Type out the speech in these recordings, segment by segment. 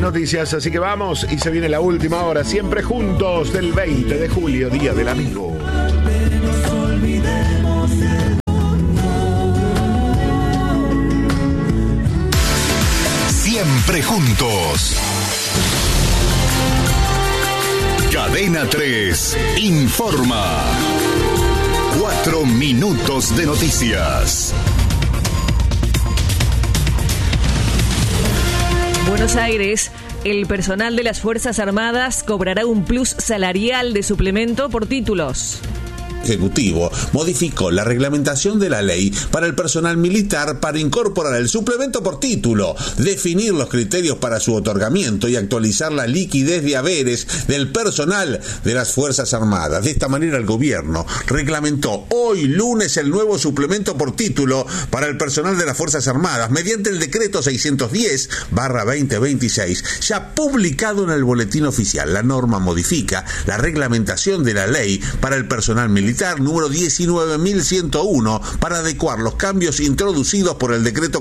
noticias, así que vamos y se viene la última hora, siempre juntos del 20 de julio, Día del Amigo. Siempre juntos. Cadena 3 informa. 4 minutos de noticias. Buenos Aires. El personal de las Fuerzas Armadas cobrará un plus salarial de suplemento por títulos. Ejecutivo modificó la reglamentación de la ley para el personal militar para incorporar el suplemento por título, definir los criterios para su otorgamiento y actualizar la liquidez de haberes del personal de las Fuerzas Armadas. De esta manera, el gobierno reglamentó hoy lunes el nuevo suplemento por título para el personal de las Fuerzas Armadas mediante el decreto 610/2026, ya publicado en el Boletín Oficial. La norma modifica la reglamentación de la ley para el personal militar número 19.101 para adecuar los cambios introducidos por el decreto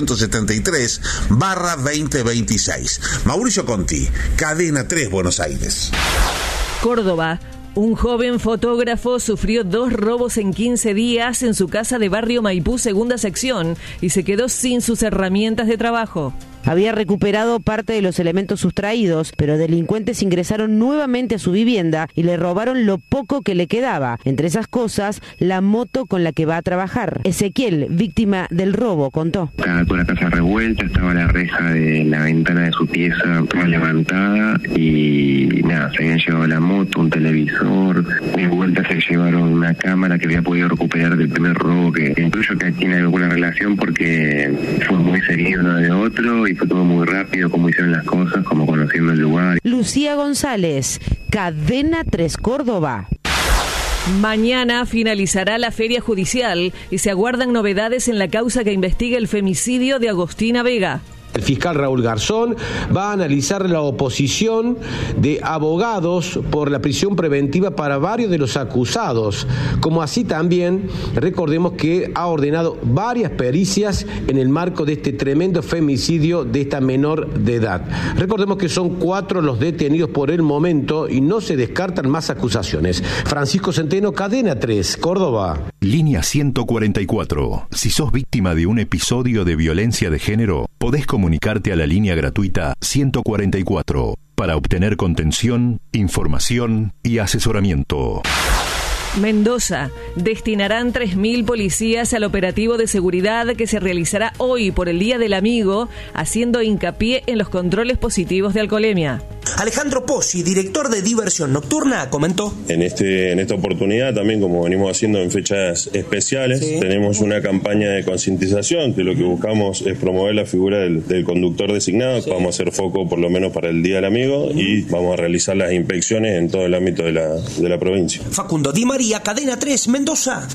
473/2026. Mauricio Conti, Cadena 3, Buenos Aires. Córdoba. Un joven fotógrafo sufrió 2 robos en 15 días en su casa de Barrio Maipú, segunda sección, y se quedó sin sus herramientas de trabajo. Había recuperado parte de los elementos sustraídos, pero delincuentes ingresaron nuevamente a su vivienda y le robaron lo poco que le quedaba. Entre esas cosas, la moto con la que va a trabajar. Ezequiel, víctima del robo, contó. Estaba toda la casa revuelta, estaba la reja de la ventana de su pieza toda levantada y nada, se habían llevado la moto, un televisor. De vuelta se llevaron una cámara que había podido recuperar del primer robo, que intuyo que tiene alguna relación porque fue muy seguido uno de otro y fue todo muy rápido, como hicieron las cosas, como conociendo el lugar. Lucía González, Cadena 3 Córdoba. Mañana finalizará la feria judicial y se aguardan novedades en la causa que investiga el femicidio de Agostina Vega. El fiscal Raúl Garzón va a analizar la oposición de abogados por la prisión preventiva para varios de los acusados, como así también recordemos que ha ordenado varias pericias en el marco de este tremendo femicidio de esta menor de edad. Recordemos que son 4 los detenidos por el momento y no se descartan más acusaciones. Francisco Centeno, Cadena 3, Córdoba. Línea 144. Si sos víctima de un episodio de violencia de género, podés comunicarte a la línea gratuita 144 para obtener contención, información y asesoramiento. Mendoza. Destinarán 3.000 policías al operativo de seguridad que se realizará hoy por el Día del Amigo, haciendo hincapié en los controles positivos de alcoholemia. Alejandro Pozzi, director de Diversión Nocturna, comentó. En esta oportunidad, también como venimos haciendo en fechas especiales, tenemos una campaña de concientización que lo que buscamos es promover la figura del conductor designado. Vamos a hacer foco por lo menos para el Día del Amigo y vamos a realizar las inspecciones en todo el ámbito de la provincia. Facundo Di María, Cadena 3, Mendoza.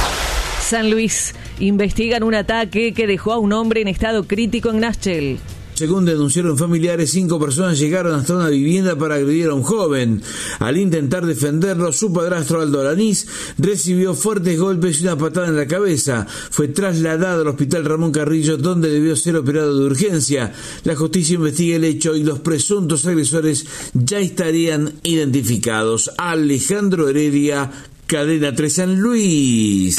San Luis. Investigan un ataque que dejó a un hombre en estado crítico en Nachel. Según denunciaron familiares, 5 personas llegaron hasta una vivienda para agredir a un joven. Al intentar defenderlo, su padrastro Aldo Alanís recibió fuertes golpes y una patada en la cabeza. Fue trasladado al hospital Ramón Carrillo, donde debió ser operado de urgencia. La justicia investiga el hecho y los presuntos agresores ya estarían identificados. Alejandro Heredia, Cadena 3 San Luis.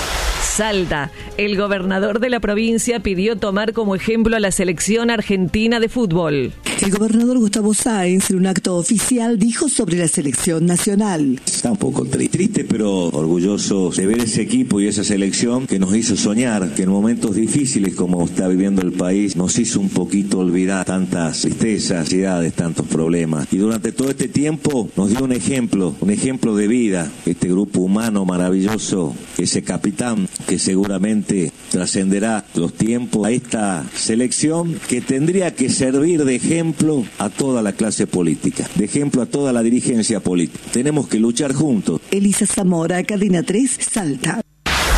Salta. El gobernador de la provincia pidió tomar como ejemplo a la selección argentina de fútbol. El gobernador Gustavo Sáenz, en un acto oficial, dijo sobre la selección nacional. Está un poco triste, pero orgulloso de ver ese equipo y esa selección que nos hizo soñar, que en momentos difíciles como está viviendo el país, nos hizo un poquito olvidar tantas tristezas, ansiedades, tantos problemas. Y durante todo este tiempo nos dio un ejemplo de vida, este grupo humano maravilloso, ese capitán que seguramente trascenderá los tiempos a esta selección que tendría que servir de ejemplo a toda la clase política, de ejemplo a toda la dirigencia política. Tenemos que luchar juntos. Elisa Zamora, Cadena 3, Salta.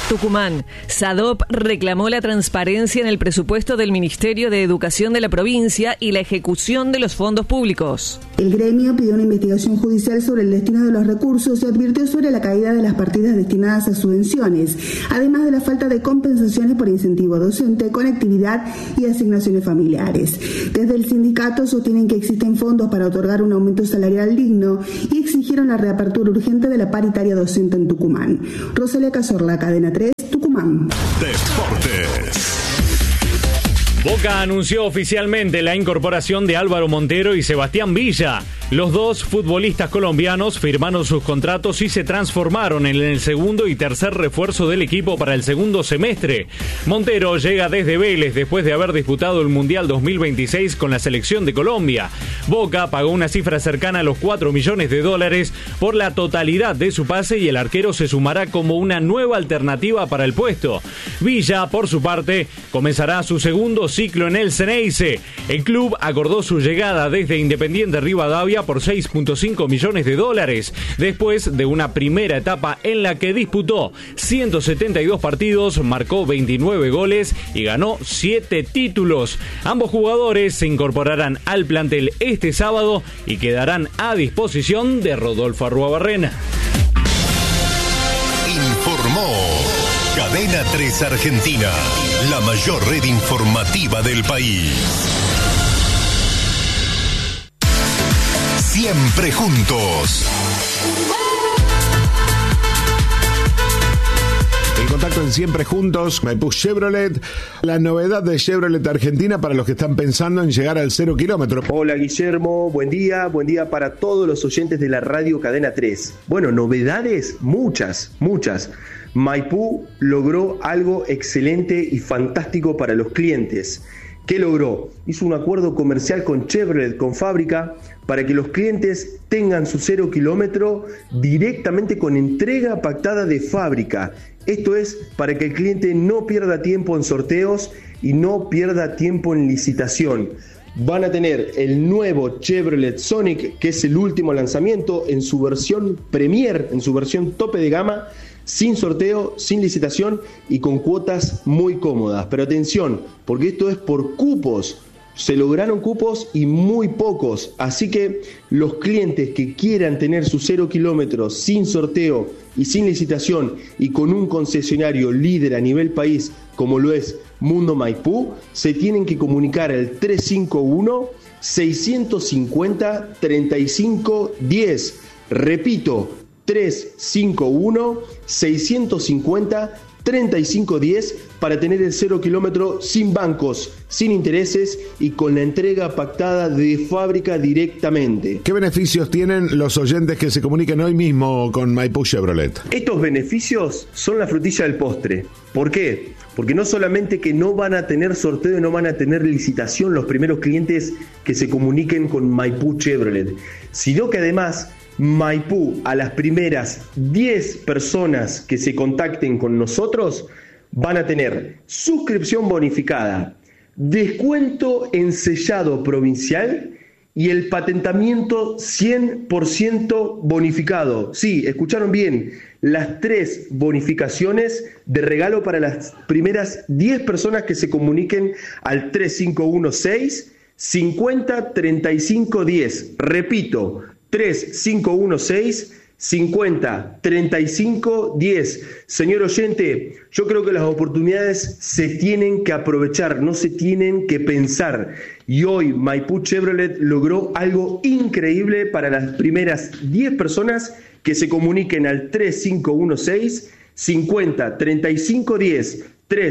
Tucumán. SADOP reclamó la transparencia en el presupuesto del Ministerio de Educación de la provincia y la ejecución de los fondos públicos. El gremio pidió una investigación judicial sobre el destino de los recursos y advirtió sobre la caída de las partidas destinadas a subvenciones, además de la falta de compensaciones por incentivo docente, conectividad y asignaciones familiares. Desde el sindicato sostienen que existen fondos para otorgar un aumento salarial digno y exigieron la reapertura urgente de la paritaria docente en Tucumán. Rosalía Cazorla, Cadena 3, Tucumán. Deportes. Boca anunció oficialmente la incorporación de Álvaro Montero y Sebastián Villa. Los dos futbolistas colombianos firmaron sus contratos y se transformaron en el segundo y tercer refuerzo del equipo para el segundo semestre. Montero llega desde Vélez después de haber disputado el Mundial 2026 con la selección de Colombia. Boca pagó una cifra cercana a los $4 millones por la totalidad de su pase y el arquero se sumará como una nueva alternativa para el puesto. Villa, por su parte, comenzará su segundo ciclo en el Ceneice. El club acordó su llegada desde Independiente Rivadavia por $6.5 millones, después de una primera etapa en la que disputó 172 partidos, marcó 29 goles y ganó 7 títulos. Ambos jugadores se incorporarán al plantel este sábado y quedarán a disposición de Rodolfo Arruabarrena. Informó Cadena 3 Argentina, la mayor red informativa del país. Siempre juntos. El contacto en Siempre Juntos, Maipú Chevrolet. La novedad de Chevrolet Argentina para los que están pensando en llegar al 0 kilómetro. Hola Guillermo, buen día para todos los oyentes de la radio Cadena 3. Bueno, novedades muchas. Maipú logró algo excelente y fantástico para los clientes. ¿Qué logró? Hizo un acuerdo comercial con Chevrolet, con fábrica, para que los clientes tengan su 0 kilómetro directamente con entrega pactada de fábrica. Esto es para que el cliente no pierda tiempo en sorteos y no pierda tiempo en licitación. Van a tener el nuevo Chevrolet Sonic, que es el último lanzamiento en su versión Premier, en su versión tope de gama, sin sorteo, sin licitación y con cuotas muy cómodas. Pero atención, porque esto es por cupos. Se lograron cupos y muy pocos, así que los clientes que quieran tener su 0 kilómetros sin sorteo y sin licitación y con un concesionario líder a nivel país como lo es Mundo Maipú, se tienen que comunicar al 351-650-3510. Repito, 351-650-3510 para tener el 0 kilómetro sin bancos, sin intereses y con la entrega pactada de fábrica directamente. ¿Qué beneficios tienen los oyentes que se comuniquen hoy mismo con Maipú Chevrolet? Estos beneficios son la frutilla del postre. ¿Por qué? Porque no solamente que no van a tener sorteo y no van a tener licitación los primeros clientes que se comuniquen con Maipú Chevrolet, sino que además Maipú, a las primeras 10 personas que se contacten con nosotros, van a tener suscripción bonificada, descuento en sellado provincial y el patentamiento 100% bonificado. Sí, escucharon bien, las 3 bonificaciones de regalo para las primeras 10 personas que se comuniquen al 3516 50 35 10. Repito, 3516 50 35 10. Señor oyente, yo creo que las oportunidades se tienen que aprovechar, no se tienen que pensar. Y hoy Maipú Chevrolet logró algo increíble para las primeras 10 personas que se comuniquen al 3516 50 35 10.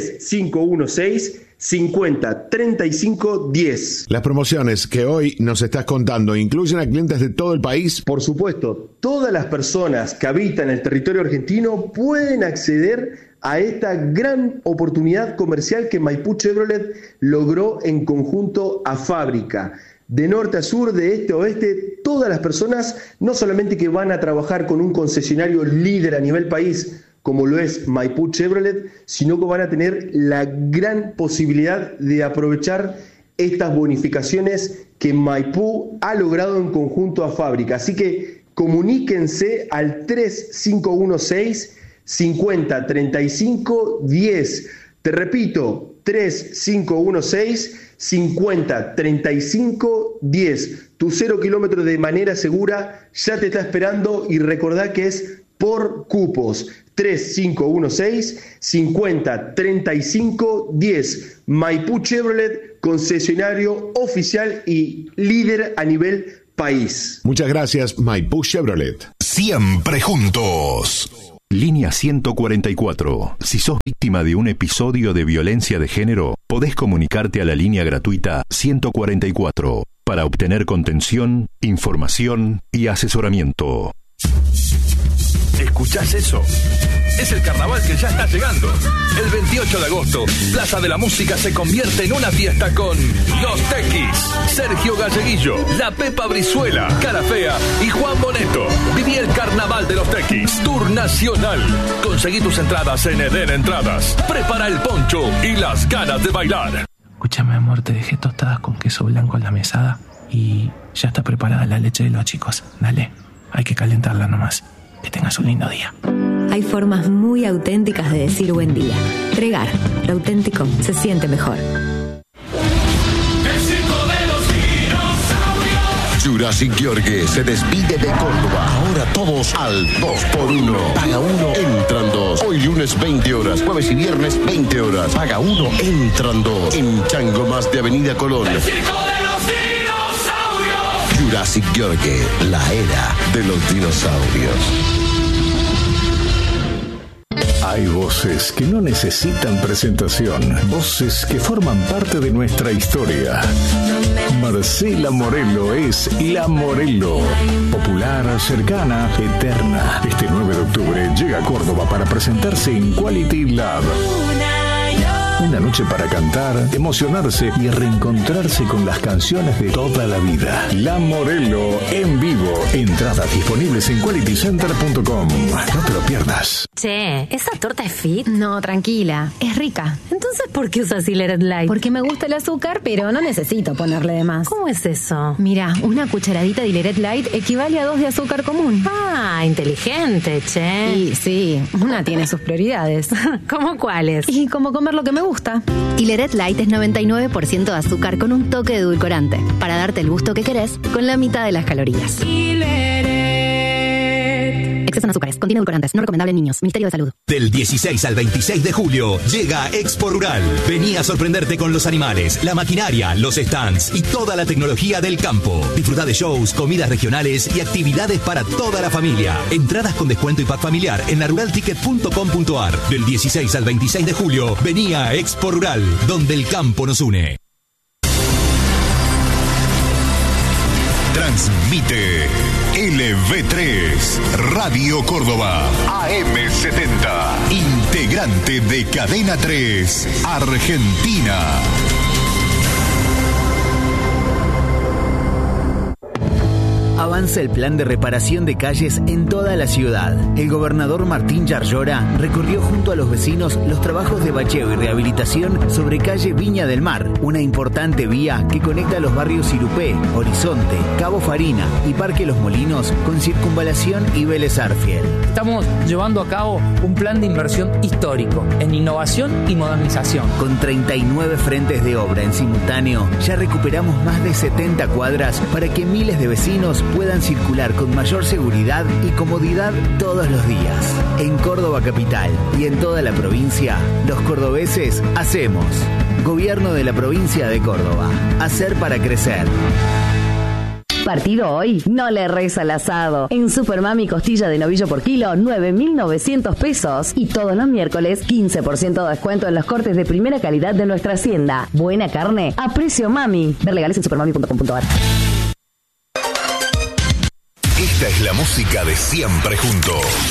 3516 50 35 10. Las promociones que hoy nos estás contando incluyen a clientes de todo el país. Por supuesto, todas las personas que habitan el territorio argentino pueden acceder a esta gran oportunidad comercial que Maipú Chevrolet logró en conjunto a fábrica. De norte a sur, de este a oeste, todas las personas no solamente que van a trabajar con un concesionario líder a nivel país, como lo es Maipú Chevrolet, sino que van a tener la gran posibilidad de aprovechar estas bonificaciones que Maipú ha logrado en conjunto a fábrica. Así que comuníquense al 3516 50 35 10. Te repito, 3516 50 35 10. Tu 0 kilómetros de manera segura ya te está esperando y recordá que es por cupos. 3516 50 35 10. Maipú Chevrolet, concesionario oficial y líder a nivel país. Muchas gracias, Maipú Chevrolet. Siempre juntos. Línea 144. Si sos víctima de un episodio de violencia de género, podés comunicarte a la línea gratuita 144 para obtener contención, información y asesoramiento. ¿Escuchás eso? Es el carnaval que ya está llegando. El 28 de agosto, Plaza de la Música se convierte en una fiesta con Los Tequis, Sergio Galleguillo, La Pepa Brizuela, Cara Fea y Juan Boneto. Viví el carnaval de Los Tequis, Tour Nacional. Conseguí tus entradas en Eden Entradas. Prepara el poncho y las ganas de bailar. Escúchame, amor, te dejé tostadas con queso blanco en la mesada y ya está preparada la leche de los chicos. Dale, hay que calentarla nomás. Que tengas un lindo día. Hay formas muy auténticas de decir buen día. Tregar, lo auténtico se siente mejor. Jurassic George se despide de Córdoba. Ahora todos al 2x1. Paga 1, entran 2. Hoy lunes 20 horas, jueves y viernes 20 horas. Paga 1, entran 2. En Chango Más de Avenida Colón. Jurassic George, la era de los dinosaurios. Hay voces que no necesitan presentación, voces que forman parte de nuestra historia. Marcela Morelo es La Morelo, popular, cercana, eterna. Este 9 de octubre llega a Córdoba para presentarse en Quality Lab. Una noche para cantar, emocionarse y reencontrarse con las canciones de toda la vida. La Morelo en vivo. Entradas disponibles en qualitycenter.com. No te lo pierdas. Che, ¿esa torta es fit? No, tranquila, es rica. Entonces, ¿por qué usas Hileret Light? Porque me gusta el azúcar, pero no necesito ponerle de más. ¿Cómo es eso? Mira, una cucharadita de Hileret Light equivale a 2 de azúcar común. Ah, inteligente, che. Y sí, una tiene sus prioridades. ¿Cómo cuáles? Y como comer lo que me gusta. Hileret Light es 99% de azúcar con un toque de edulcorante, para darte el gusto que querés con la mitad de las calorías. Exceso en azúcares, contiene edulcorantes, no recomendable en niños. Ministerio de Salud. Del 16 al 26 de julio llega Expo Rural. Vení a sorprenderte con los animales, la maquinaria, los stands y toda la tecnología del campo. Disfruta de shows, comidas regionales y actividades para toda la familia. Entradas con descuento y pack familiar en laruralticket.com.ar. Del 16 al 26 de julio, vení a Expo Rural, donde el campo nos une. Transmite LV3 Radio Córdoba AM70, integrante de Cadena 3 Argentina. Avanza el plan de reparación de calles en toda la ciudad. El gobernador Martín Yarlora recorrió junto a los vecinos los trabajos de bacheo y rehabilitación sobre calle Viña del Mar, una importante vía que conecta los barrios Irupé, Horizonte, Cabo Farina y Parque Los Molinos con Circunvalación y Vélez Arfiel. Estamos llevando a cabo un plan de inversión histórico en innovación y modernización. Con 39 frentes de obra en simultáneo, ya recuperamos más de 70 cuadras para que miles de vecinos puedan circular con mayor seguridad y comodidad todos los días. En Córdoba capital y en toda la provincia, los cordobeses hacemos. Gobierno de la provincia de Córdoba. Hacer para crecer. Partido hoy, no le erres al asado. En Supermami costilla de novillo por kilo, 9.900 pesos. Y todos los miércoles, 15% de descuento en los cortes de primera calidad de nuestra hacienda. Buena carne a precio mami. Ver legales en supermami.com.ar. Esta es la música de Siempre Juntos.